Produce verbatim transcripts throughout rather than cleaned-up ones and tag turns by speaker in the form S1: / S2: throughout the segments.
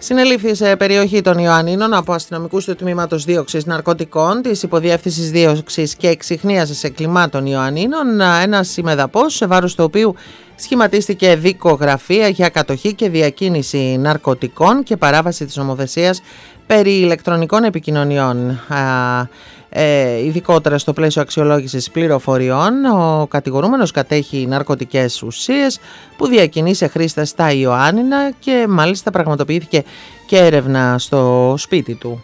S1: Συνελήφθη σε περιοχή των Ιωαννίνων από αστυνομικούς του Τμήματος Δίωξης Ναρκωτικών της Υποδιεύθυνσης Δίωξης και Εξιχνίασης Εγκλημάτων Ιωαννίνων ένας συμμεδαπός, σε βάρος του οποίου σχηματίστηκε δικογραφία για κατοχή και διακίνηση ναρκωτικών και παράβαση της νομοθεσίας περί ηλεκτρονικών επικοινωνιών. Ε, ειδικότερα στο πλαίσιο αξιολόγησης πληροφοριών, ο κατηγορούμενος κατέχει ναρκωτικές ουσίες που διακινεί σε χρήστες στα Ιωάννινα και μάλιστα πραγματοποιήθηκε και έρευνα στο σπίτι του.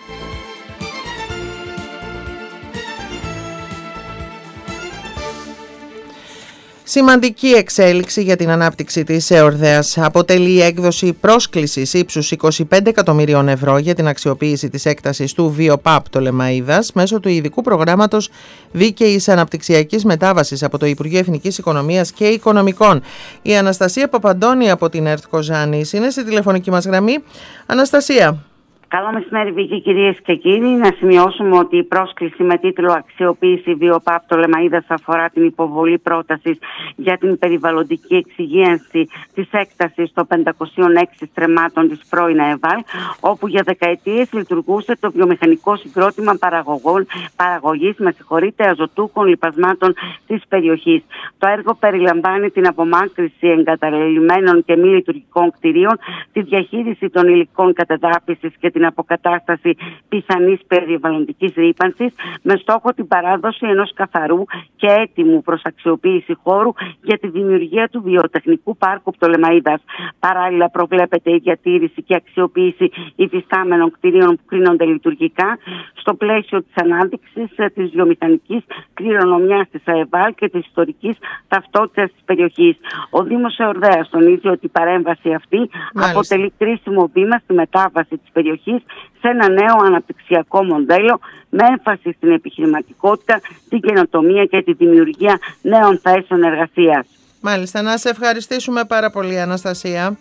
S1: Σημαντική εξέλιξη για την ανάπτυξη της ΕΟΡΔΕΑΣ αποτελεί η έκδοση πρόσκλησης ύψους είκοσι πέντε εκατομμυρίων ευρώ για την αξιοποίηση της έκτασης του Βιοπαπ Πτολεμαΐδας μέσω του ειδικού προγράμματος δίκαιης αναπτυξιακής μετάβασης από το Υπουργείο Εθνικής Οικονομίας και Οικονομικών. Η Αναστασία Παπαντώνη από την ΕΡΤ Κοζάνης είναι στη τηλεφωνική μας γραμμή. Αναστασία.
S2: Καλό μεσημέρι, Βίκη, κυρίες και κύριοι. Να σημειώσουμε ότι η πρόσκληση με τίτλο «Αξιοποίηση Βιοπαπ Πτολεμαΐδας» αφορά την υποβολή πρότασης για την περιβαλλοντική εξυγίανση της έκτασης των πεντακοσίων έξι στρεμμάτων της πρώην ΕΒΑΛ, όπου για δεκαετίες λειτουργούσε το βιομηχανικό συγκρότημα παραγωγών, παραγωγής με συγχωρείτε, αζωτούχων λιπασμάτων της περιοχής. Το έργο περιλαμβάνει την απομάκρυνση εγκαταλελειμμένων και μη λειτουργικών κτηρίων, τη διαχείριση των υλικών κατεδάφισης και την αποκατάσταση πιθανής περιβαλλοντικής ρύπανσης, με στόχο την παράδοση ενός καθαρού και έτοιμου προς αξιοποίηση χώρου για τη δημιουργία του βιοτεχνικού πάρκου Πτολεμαΐδας. Παράλληλα, προβλέπεται η διατήρηση και αξιοποίηση υφιστάμενων κτηρίων που κρίνονται λειτουργικά στο πλαίσιο της ανάπτυξης της βιομηχανικής κληρονομιάς της ΑΕΒΑΛ και της ιστορικής ταυτότητας της περιοχής. Ο Δήμος ΕΟΡΔΕΑΣ τονίζει ότι η παρέμβαση αυτή Μάλιστα. αποτελεί κρίσιμο βήμα στη μετάβαση της περιοχής σε ένα νέο αναπτυξιακό μοντέλο με έμφαση στην επιχειρηματικότητα, την καινοτομία και τη δημιουργία νέων θέσεων εργασίας.
S1: Μάλιστα, να σε ευχαριστήσουμε πάρα πολύ, Αναστασία.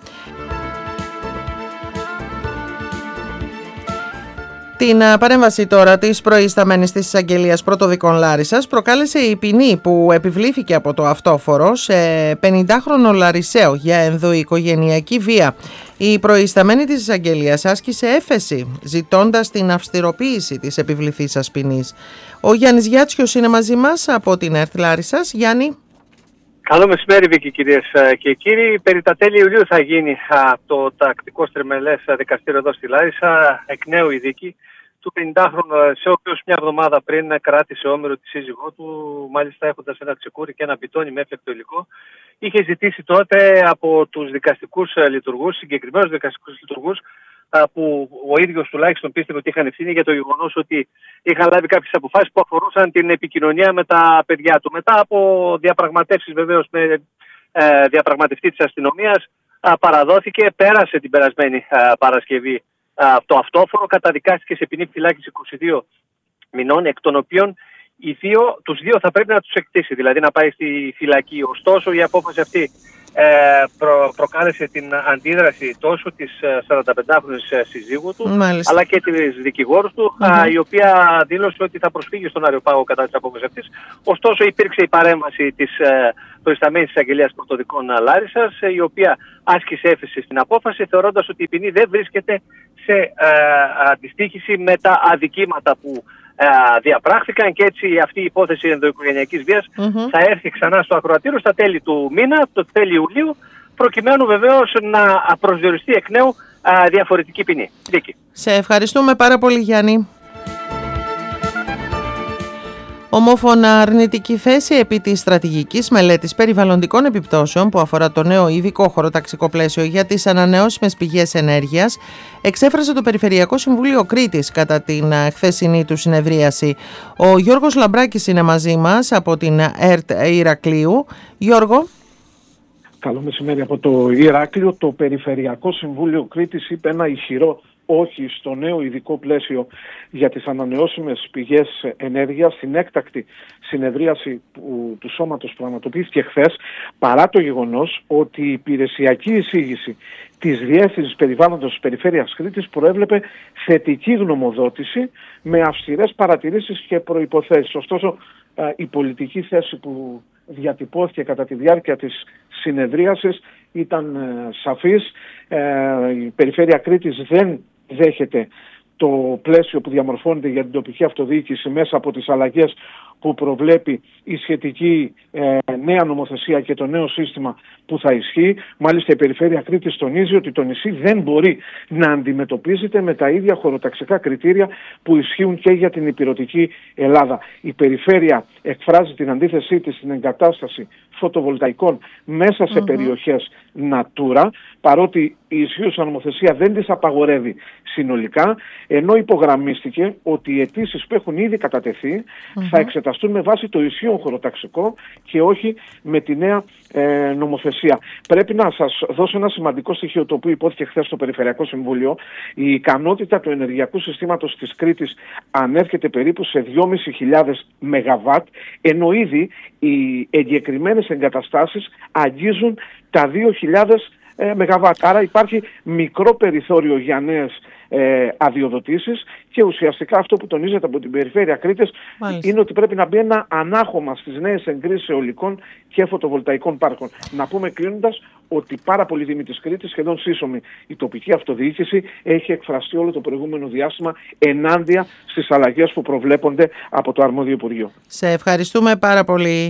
S1: Την παρέμβαση τώρα της προϊσταμένης της εισαγγελίας πρωτοδικών Λάρισσας προκάλεσε η ποινή που επιβλήθηκε από το αυτόφορο σε πενηντάχρονο Λαρισαίο για ενδοοικογενειακή βία. Η προϊσταμένη της εισαγγελίας άσκησε έφεση ζητώντας την αυστηροποίηση της επιβληθήσας ποινής. Ο Γιάννης Γιάτσιος είναι μαζί μας από την ΕΡΤ Λάρισσας. Γιάννη.
S3: Καλό μεσημέρι, Βίκη, κυρίες και κύριοι. Περί τα τέλη Ιουλίου θα γίνει α, το τακτικό στρεμελές δικαστήριο εδώ στη Λάρισα, εκ νέου η δίκη του πενηντάχρονου, σε ο οποίος μια εβδομάδα πριν κράτησε όμηρο τη σύζυγό του, μάλιστα έχοντας ένα τσεκούρι και ένα μπιτόνι με έφλεκτο υλικό. Είχε ζητήσει τότε από τους δικαστικούς λειτουργούς, συγκεκριμένους δικαστικούς λειτουργούς, που ο ίδιος τουλάχιστον πίστευε ότι είχαν ευθύνη για το γεγονός ότι είχαν λάβει κάποιες αποφάσεις που αφορούσαν την επικοινωνία με τα παιδιά του. Μετά από διαπραγματεύσεις βεβαίως με ε, διαπραγματευτή της αστυνομίας, ε, παραδόθηκε, πέρασε την περασμένη ε, Παρασκευή ε, το αυτόφορο, καταδικάστηκε σε ποινή φυλάκιση είκοσι δύο μηνών, εκ των οποίων οι δύο, τους δύο θα πρέπει να τους εκτίσει, δηλαδή να πάει στη φυλακή. Ωστόσο η απόφαση αυτή Ε, προ, προκάλεσε την αντίδραση τόσο της σαρανταπεντάχρονης συζύγου του, Μάλιστα. αλλά και της δικηγόρου του, mm-hmm. α, η οποία δήλωσε ότι θα προσφύγει στον Αριοπάγο κατά της απόφασης αυτής. Ωστόσο υπήρξε η παρέμβαση της ε, προϊσταμένης εισαγγελίας πρωτοδικών Λάρισσας, η οποία άσκησε έφεση στην απόφαση, θεωρώντας ότι η ποινή δεν βρίσκεται σε ε, αντιστοίχηση με τα αδικήματα που Uh, διαπράχθηκαν, και έτσι αυτή η υπόθεση ενδοοικογενειακής βίας mm-hmm. θα έρθει ξανά στο ακροατήριο στα τέλη του μήνα, το τέλη Ιουλίου, προκειμένου βεβαίως να προσδιοριστεί εκ νέου uh, διαφορετική ποινή. Δίκη.
S1: Σε ευχαριστούμε πάρα πολύ, Γιάννη. Ομόφωνα αρνητική θέση επί της στρατηγικής μελέτης περιβαλλοντικών επιπτώσεων που αφορά το νέο ειδικό χωροταξικό πλαίσιο για τις ανανεώσιμες πηγές ενέργειας εξέφρασε το Περιφερειακό Συμβούλιο Κρήτης κατά την χθεσινή του συνεδρίαση. Ο Γιώργος Λαμπράκης είναι μαζί μας από την ΕΡΤ Ηρακλείου. Γιώργο.
S4: Καλό μεσημέρι από το Ηράκλειο. Το Περιφερειακό Συμβούλιο Κρήτης είπε ένα ηχηρό όχι στο νέο ειδικό πλαίσιο για τις ανανεώσιμες πηγές ενέργειας στην έκτακτη συνεδρίαση που, του Σώματος που πραγματοποιήθηκε χθες, παρά το γεγονός ότι η υπηρεσιακή εισήγηση της Διεύθυνσης Περιβάλλοντος της Περιφέρειας Κρήτης προέβλεπε θετική γνωμοδότηση με αυστηρές παρατηρήσεις και προϋποθέσεις. Ωστόσο, η πολιτική θέση που διατυπώθηκε κατά τη διάρκεια της συνεδρίασης ήταν σαφής Ε, η Περιφέρεια Κρήτης δεν δέχεται το πλαίσιο που διαμορφώνεται για την τοπική αυτοδιοίκηση μέσα από τις αλλαγές που προβλέπει η σχετική ε, νέα νομοθεσία και το νέο σύστημα που θα ισχύει. Μάλιστα η Περιφέρεια Κρήτης τονίζει ότι το νησί δεν μπορεί να αντιμετωπίζεται με τα ίδια χωροταξικά κριτήρια που ισχύουν και για την ηπειρωτική Ελλάδα. Η Περιφέρεια εκφράζει την αντίθεσή της στην εγκατάσταση φωτοβολταϊκών μέσα σε mm-hmm. περιοχές Natura, παρότι η ισχύουσα νομοθεσία δεν τις απαγορεύει συνολικά, ενώ υπογραμμίστηκε ότι οι αιτήσεις που έχουν ήδη κατατεθεί mm-hmm. θα εξεταστούν με βάση το ισχύον χωροταξικό και όχι με τη νέα ε, νομοθεσία. Πρέπει να σας δώσω ένα σημαντικό στοιχείο, το οποίο υπόθηκε χθες στο Περιφερειακό Συμβούλιο. Η ικανότητα του ενεργειακού συστήματος της Κρήτης ανέρχεται περίπου σε δυόμισι χιλιάδες μεγαβάτ, ενώ ήδη οι εγκεκριμένες εγκαταστάσεις αγγίζουν τα δύο χιλιάδες ε, μεγαβάτ. Άρα υπάρχει μικρό περιθώριο για νέες ε, αδειοδοτήσεις και ουσιαστικά αυτό που τονίζεται από την Περιφέρεια Κρήτης Μάλιστα. είναι ότι πρέπει να μπει ένα ανάχωμα στις νέες εγκρίσεις αιωλικών και φωτοβολταϊκών πάρκων. Να πούμε κλείνοντας ότι πάρα πολλοί δήμοι της Κρήτης, σχεδόν σύσσωμη η τοπική αυτοδιοίκηση, έχει εκφραστεί όλο το προηγούμενο διάστημα ενάντια στις αλλαγές που προβλέπονται από το αρμόδιο Υπουργείο.
S1: Σε ευχαριστούμε πάρα πολύ.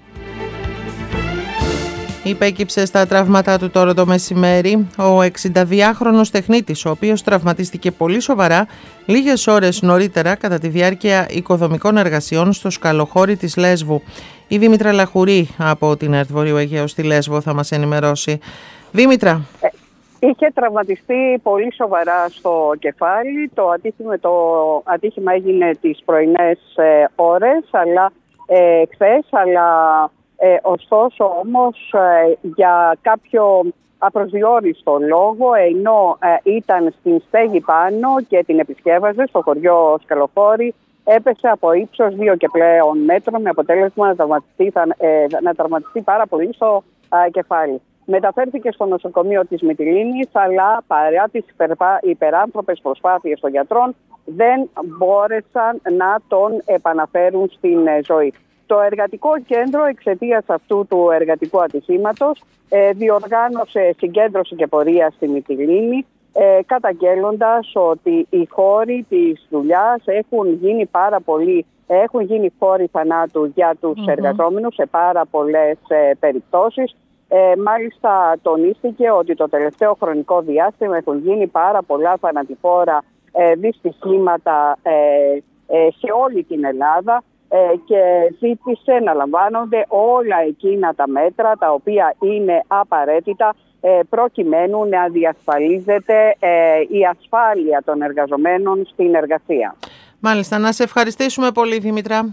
S1: Υπέκυψε στα τραύματά του τώρα το μεσημέρι ο εξηνταδυάχρονος τεχνίτης, ο οποίος τραυματίστηκε πολύ σοβαρά λίγες ώρες νωρίτερα κατά τη διάρκεια οικοδομικών εργασιών στο σκαλοχώρι της Λέσβου. Η Δήμητρα Λαχουρή από την ΕΡΤ Βορείου Αιγαίου στη Λέσβο θα μας ενημερώσει. Δήμητρα.
S5: Ε, είχε τραυματιστεί πολύ σοβαρά στο κεφάλι. Το ατύχημα, το ατύχημα έγινε τις πρωινές ε, ώρες, αλλά ε, χθες, αλλά... Ε, ωστόσο όμως ε, για κάποιο απροσδιόριστο λόγο, ενώ ε, ήταν στην στέγη πάνω και την επισκέβαζε στο χωριό Σκαλοχώρι, έπεσε από ύψος δύο και πλέον μέτρων με αποτέλεσμα να τραυματιστεί, ε, να τραυματιστεί πάρα πολύ στο ε, κεφάλι. Μεταφέρθηκε στο νοσοκομείο της Μυτιλήνης, αλλά παρά τις υπεράνθρωπες προσπάθειες των γιατρών δεν μπόρεσαν να τον επαναφέρουν στην ε, ζωή. Το εργατικό κέντρο, εξαιτίας αυτού του εργατικού ατυχήματος, ε, διοργάνωσε συγκέντρωση και πορεία στη Μυτιλήνη, ε, καταγγέλλοντας ότι οι χώροι της δουλειάς έχουν γίνει πάρα πολύ, έχουν γίνει χώροι θανάτου για τους mm-hmm. εργαζόμενους σε πάρα πολλές ε, περιπτώσεις. Ε, μάλιστα τονίστηκε ότι το τελευταίο χρονικό διάστημα έχουν γίνει πάρα πολλά θανατηφόρα ε, δυστυχήματα ε, ε, σε όλη την Ελλάδα. Και ζήτησε να λαμβάνονται όλα εκείνα τα μέτρα τα οποία είναι απαραίτητα προκειμένου να διασφαλίζεται η ασφάλεια των εργαζομένων στην εργασία.
S1: Μάλιστα, να σε ευχαριστήσουμε πολύ, Δήμητρα.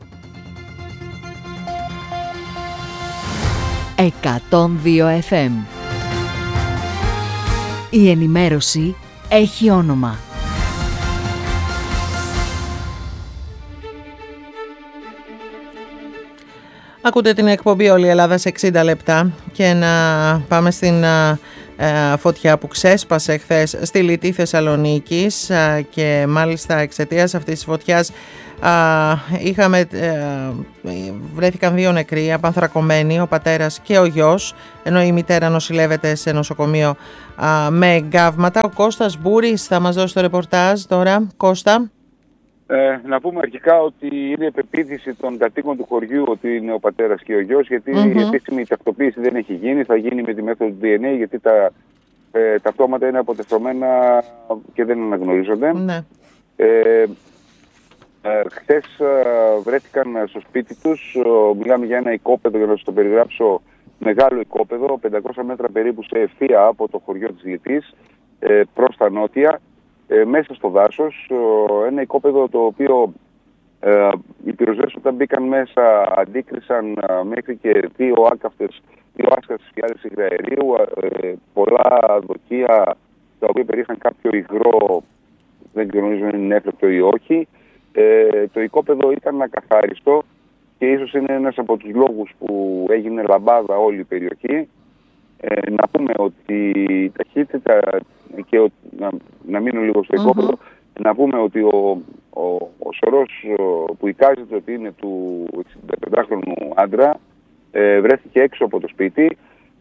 S6: εκατόν δύο εφ εμ. Η ενημέρωση έχει όνομα.
S1: Ακούτε την εκπομπή «Όλη η Ελλάδα σε εξήντα λεπτά» και να πάμε στην ε, φωτιά που ξέσπασε χθες στη Λιτή Θεσσαλονίκης ε, και μάλιστα εξαιτίας αυτής της φωτιάς ε, είχαμε, ε, βρέθηκαν δύο νεκροί, απανθρακωμένοι, ο πατέρας και ο γιος, ενώ η μητέρα νοσηλεύεται σε νοσοκομείο ε, με εγκάβματα. Ο Κώστας Μπούρης θα μας δώσει το ρεπορτάζ τώρα. Κώστα.
S7: Ε, να πούμε αρχικά ότι είναι επεποίθηση των κατοίκων του χωριού ότι είναι ο πατέρας και ο γιος, γιατί mm-hmm. η επίσημη ταυτοποίηση δεν έχει γίνει, θα γίνει με τη μέθοδο του ντι εν έι, γιατί τα ε, ταυτώματα είναι αποτεφρωμένα και δεν αναγνωρίζονται. Mm-hmm. Ε, ε, χθες ε, βρέθηκαν στο σπίτι τους, ε, μιλάμε για ένα οικόπεδο, για να σας το περιγράψω, μεγάλο οικόπεδο, πεντακόσια μέτρα περίπου σε ευθεία από το χωριό της Λιτής ε, προς τα νότια. Ε, μέσα στο δάσος, ε, ένα οικόπεδο το οποίο ε, οι πυροσβέστες όταν μπήκαν μέσα αντίκρισαν ε, μέχρι και δύο άκαυτες, δύο άσκατες φυλάδες υγραερίου, ε, πολλά δοκεία τα οποία περιείχαν κάποιο υγρό, δεν γνωρίζω αν είναι έφλεκτο ή όχι. Ε, το οικόπεδο ήταν ακαθάριστο και ίσως είναι ένας από τους λόγους που έγινε λαμπάδα όλη η περιοχή. Ε, να πούμε ότι η ταχύτητα και ο, να, να μείνω λίγο στο οικόπεδο, mm-hmm. να πούμε ότι ο, ο, ο σωρός που εικάζεται ότι είναι του εξηνταπεντάχρονου άντρα ε, βρέθηκε έξω από το σπίτι.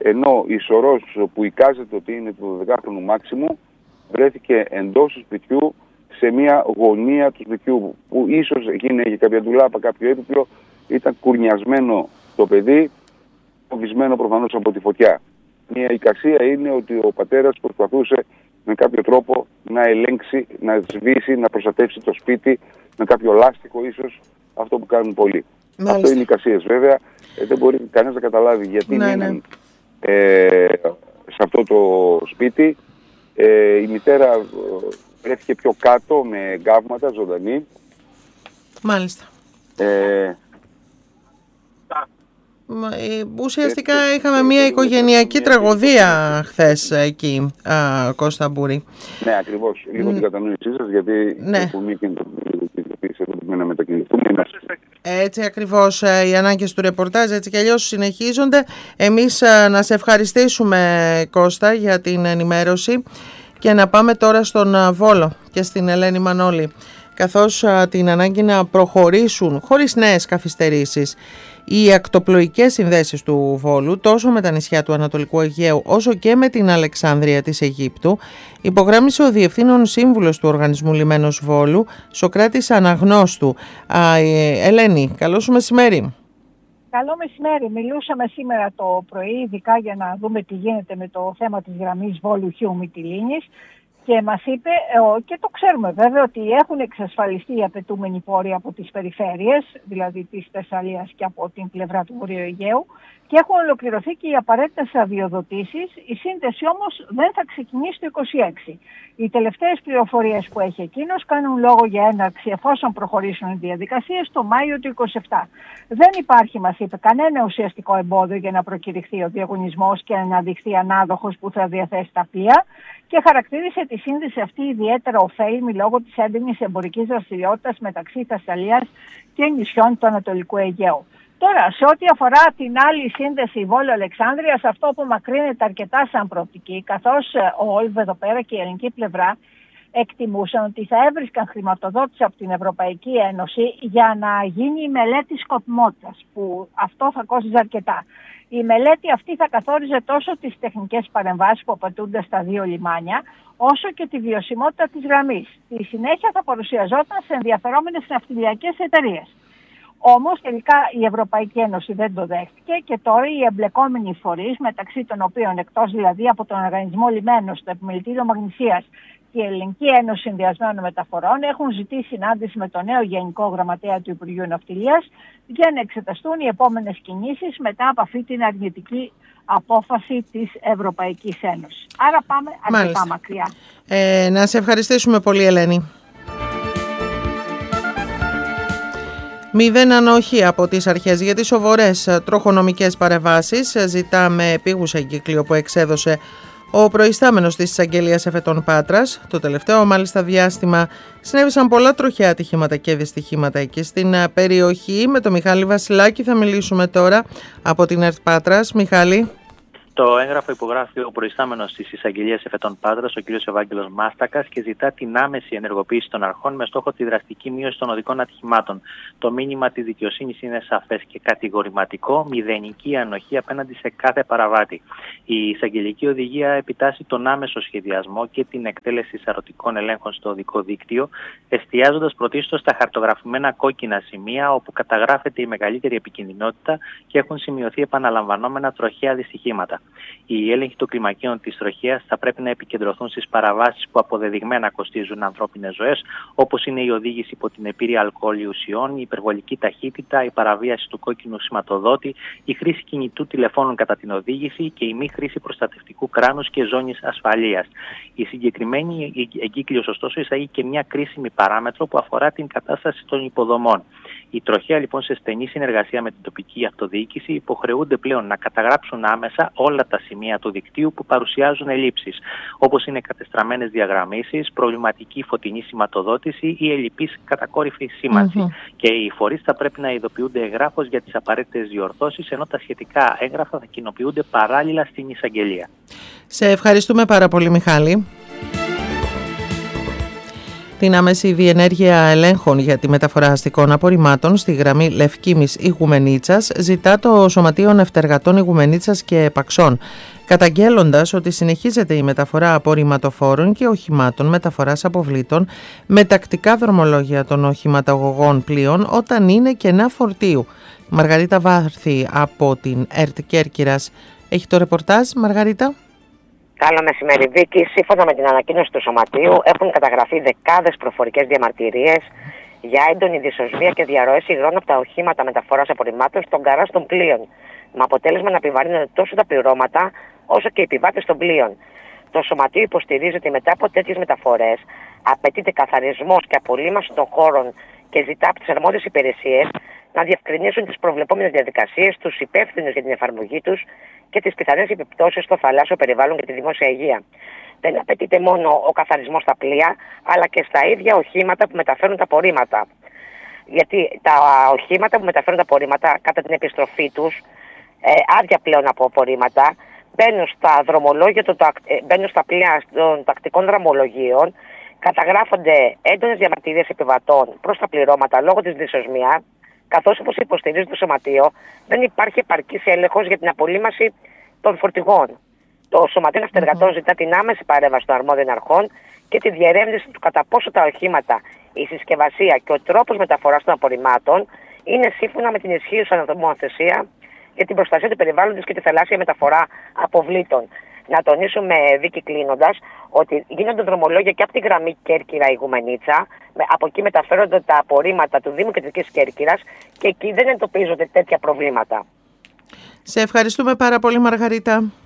S7: ενώ η σωρός που εικάζεται ότι είναι του δωδεκάχρονου Μάξιμου βρέθηκε εντός του σπιτιού σε μια γωνία του σπιτιού, που ίσως εκείνη έχει κάποια ντουλάπα, κάποιο έπιπλο, ήταν κουρνιασμένο το παιδί, φοβισμένο προφανώς από τη φωτιά. Μια εικασία είναι ότι ο πατέρας προσπαθούσε με κάποιο τρόπο να ελέγξει, να σβήσει, να προστατεύσει το σπίτι με κάποιο λάστιχο, ίσως αυτό που κάνουν πολλοί. Μάλιστα. Αυτό είναι εικασίες βέβαια. Ε, δεν μπορεί κανένας να καταλάβει γιατί ναι, μείναν ναι. Ε, σε αυτό το σπίτι. Ε, η μητέρα βρέθηκε πιο κάτω με γκάβματα, ζωντανή.
S1: Μάλιστα.
S7: Ε,
S1: Ουσιαστικά είχαμε μια οικογενειακή τραγωδία χθες εκεί, α, Κώστα Μπούρη.
S7: Ναι, ακριβώς. Λίγο την κατανόησή σας, γιατί
S1: ναι.
S7: το μήκεν το να μετακινηθούμε.
S1: Έτσι ακριβώς, οι ανάγκες του ρεπορτάζ έτσι κι αλλιώς συνεχίζονται. Εμείς να σε ευχαριστήσουμε, Κώστα, για την ενημέρωση και να πάμε τώρα στον Βόλο και στην Ελένη Μανώλη, καθώς την ανάγκη να προχωρήσουν χωρίς νέες καθυστερήσεις οι ακτοπλοϊκές συνδέσεις του Βόλου, τόσο με τα νησιά του Ανατολικού Αιγαίου όσο και με την Αλεξάνδρεια της Αιγύπτου, υπογράμμισε ο Διευθύνων Σύμβουλος του Οργανισμού Λιμένος Βόλου, Σωκράτης Αναγνώστου. Α, ε, Ελένη, καλό σου μεσημέρι.
S8: Καλό μεσημέρι. Μιλούσαμε σήμερα το πρωί, ειδικά για να δούμε τι γίνεται με το θέμα της γραμμής Βόλου-Χίου Μυτιλήνης. Και μας είπε, και το ξέρουμε βέβαια, ότι έχουν εξασφαλιστεί οι απαιτούμενοι πόροι από τις περιφέρειες, δηλαδή της Θεσσαλίας και από την πλευρά του Βορείου Αιγαίου, και έχουν ολοκληρωθεί και οι απαραίτητες αδειοδοτήσεις. Η σύνδεση όμως δεν θα ξεκινήσει το είκοσι έξι. Οι τελευταίες πληροφορίες που έχει εκείνος κάνουν λόγο για έναρξη, εφόσον προχωρήσουν οι διαδικασίες, το Μάιο του είκοσι επτά. Δεν υπάρχει, μας είπε, κανένα ουσιαστικό εμπόδιο για να προκηρυχθεί ο διαγωνισμός και να αναδειχθεί ανάδοχος που θα διαθέσει τα πλοία, και χαρακτήρισε τη σύνδεση αυτή ιδιαίτερα ωφέλιμη λόγω της έντονης εμπορικής δραστηριότητας μεταξύ Θεσσαλίας και νησιών του Ανατολικού Αιγαίου. Τώρα, σε ό,τι αφορά την άλλη σύνδεση Βόλου-Αλεξάνδρειας, αυτό που μακρύνεται αρκετά σαν προοπτική, καθώς ο Όλβ εδώ πέρα και η ελληνική πλευρά εκτιμούσαν ότι θα έβρισκαν χρηματοδότηση από την Ευρωπαϊκή Ένωση για να γίνει η μελέτη σκοπιμότητας, που αυτό θα κόστιζε αρκετά. Η μελέτη αυτή θα καθόριζε τόσο τις τεχνικές παρεμβάσεις που απαιτούνται στα δύο λιμάνια, όσο και τη βιωσιμότητα της γραμμής. Στη συνέχεια θα παρουσιαζόταν σε ενδιαφερόμενες ναυτιλιακές εταιρείες. Όμως τελικά η Ευρωπαϊκή Ένωση δεν το δέχτηκε και τώρα οι εμπλεκόμενοι φορείς, μεταξύ των οποίων εκτός δηλαδή από τον Οργανισμό Λιμένος, το Επιμελητήριο Μαγνησίας και η Ελληνική Ένωση Συνδυασμένων Μεταφορών, έχουν ζητήσει συνάντηση με τον νέο Γενικό Γραμματέα του Υπουργείου Ναυτιλίας για να εξεταστούν οι επόμενες κινήσεις μετά από αυτή την αρνητική απόφαση της Ευρωπαϊκής Ένωσης. Άρα πάμε αρκετά μακριά.
S1: Ε, να σε ευχαριστήσουμε πολύ, Ελένη. Μηδέν ανοχή από τις αρχές για τις σοβαρές τροχονομικές παρεμβάσεις. Ζητάμε επίγουσα εγκύκλιο που εξέδωσε ο προϊστάμενος της εισαγγελίας Εφετών Πάτρας. Το τελευταίο μάλιστα διάστημα συνέβησαν πολλά τροχαία ατυχήματα και δυστυχήματα εκεί στην περιοχή. Με τον Μιχάλη Βασιλάκη θα μιλήσουμε τώρα από την ΕΡΤ Πάτρας. Μιχάλη.
S9: Το έγγραφο υπογράφει ο προϊστάμενος της εισαγγελίας Εφετών Πάτρας, ο κ. Ευάγγελος Μάστακας, και ζητά την άμεση ενεργοποίηση των αρχών με στόχο τη δραστική μείωση των οδικών ατυχημάτων. Το μήνυμα της δικαιοσύνης είναι σαφές και κατηγορηματικό: μηδενική ανοχή απέναντι σε κάθε παραβάτη. Η εισαγγελική οδηγία επιτάσσει τον άμεσο σχεδιασμό και την εκτέλεση σαρωτικών ελέγχων στο οδικό δίκτυο, εστιάζοντας πρωτίστως στα χαρτογραφημένα κόκκινα σημεία όπου καταγράφεται η μεγαλύτερη επικινδυνότητα και έχουν σημειωθεί επαναλαμβανόμενα τροχαία δυστυχήματα. Οι έλεγχοι των κλιμακίων της τροχέας θα πρέπει να επικεντρωθούν στις παραβάσεις που αποδεδειγμένα κοστίζουν ανθρώπινες ζωές, όπως είναι η οδήγηση υπό την επίρρεια αλκοόλ ουσιών, η υπερβολική ταχύτητα, η παραβίαση του κόκκινου σηματοδότη, η χρήση κινητού τηλεφώνων κατά την οδήγηση και η μη χρήση προστατευτικού κράνους και ζώνης ασφαλείας. Η συγκεκριμένη εγκύκλειος, ωστόσο, εισάγει και μια κρίσιμη παράμετρο που αφορά την κατάσταση των υποδομών. Η τροχέα, λοιπόν, σε στενή συνεργασία με την τοπική αυτοδιοίκηση, υποχρεούνται πλέον να καταγράψουν άμεσα όλα τα σημεία του δικτύου που παρουσιάζουν ελλείψεις, όπως είναι κατεστραμμένες διαγραμμίσεις, προβληματική φωτεινή σηματοδότηση ή ελλειπής κατακόρυφη σήμανση. Mm-hmm. Και οι φορείς θα πρέπει να ειδοποιούνται εγγράφως για τις απαραίτητες διορθώσεις, ενώ τα σχετικά έγγραφα θα κοινοποιούνται παράλληλα στην εισαγγελία. Σε ευχαριστούμε πάρα πολύ, Μιχάλη.
S1: την άμεση διενέργεια ελέγχων για τη μεταφορά αστικών απορριμμάτων στη γραμμή Λευκήμης Ιγουμενίτσας ζητά το Σωματείο Νευτεργατών Ιγουμενίτσας και Παξών, καταγγέλλοντας ότι συνεχίζεται η μεταφορά απορριμματοφόρων και οχημάτων μεταφοράς αποβλήτων με τακτικά δρομολόγια των οχηματαγωγών πλοίων όταν είναι κενά φορτίου. Μαργαρίτα Βάρθη από την ΕΡΤ Κέρκυρας έχει το ρεπορτάζ. Μαργαρίτα.
S10: Καλό μεσημέρι, Βίκη. Σύμφωνα με την ανακοίνωση του Σωματείου, έχουν καταγραφεί δεκάδες προφορικές διαμαρτυρίες για έντονη δυσοσμία και διαρροές υγρών από τα οχήματα μεταφοράς απορριμμάτων στον καράζ των πλοίων, με αποτέλεσμα να επιβαρύνονται τόσο τα πληρώματα όσο και οι επιβάτες των πλοίων. Το Σωματείο υποστηρίζει ότι μετά από τέτοιες μεταφορές απαιτείται καθαρισμός και απολύμαση των χώρων και ζητά από τις αρμόδιες υπηρεσίες να διευκρινίσουν τις προβλεπόμενες διαδικασίες, τους υπεύθυνους για την εφαρμογή τους και τις πιθανές επιπτώσεις στο θαλάσσιο περιβάλλον και τη δημόσια υγεία. Δεν απαιτείται μόνο ο καθαρισμός στα πλοία, αλλά και στα ίδια οχήματα που μεταφέρουν τα απορρίμματα. Γιατί τα οχήματα που μεταφέρουν τα απορρίμματα κατά την επιστροφή τους, ε, άδεια πλέον από απορρίμματα, μπαίνουν στα δρομολόγια, το, μπαίνουν στα πλοία των τακτικών δρομολογίων, καταγράφονται έντονες διαμαρτυρίες επιβατών προς τα πληρώματα λόγω της δυσοσμίας, καθώς όπως υποστηρίζει το Σωματείο, δεν υπάρχει επαρκής έλεγχος για την απολύμαση των φορτηγών. Το Σωματείο Ναυτεργατών mm-hmm. ζητά την άμεση παρέμβαση των αρμόδιων αρχών και τη διερεύνηση του κατά πόσο τα οχήματα, η συσκευασία και ο τρόπος μεταφοράς των απορριμμάτων είναι σύμφωνα με την ισχύουσα νομοθεσία για την προστασία του περιβάλλοντος και τη θαλάσσια μεταφορά αποβλήτων. Να τονίσουμε, Βίκη, κλείνοντας, ότι γίνονται δρομολόγια και από τη γραμμή Κέρκυρα-Ιγουμενίτσα. Από εκεί μεταφέρονται τα απορρίμματα του Δήμου Κεντρικής Κέρκυρας και εκεί δεν εντοπίζονται τέτοια προβλήματα.
S1: Σε ευχαριστούμε πάρα πολύ, Μαργαρίτα.